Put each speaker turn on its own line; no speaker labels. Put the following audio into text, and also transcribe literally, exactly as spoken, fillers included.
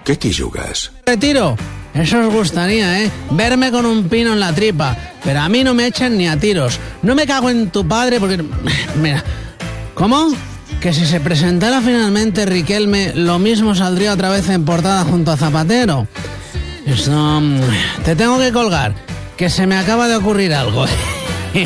¿Qué te yugas?
Retiro. Eso os gustaría, ¿eh? Verme con un pino en la tripa. Pero a mí no me echan ni a tiros. No me cago en tu padre porque... Mira. ¿Cómo? Que si se presentara finalmente Riquelme, lo mismo saldría otra vez en portada junto a Zapatero. Esto... Te tengo que colgar, que se me acaba de ocurrir algo.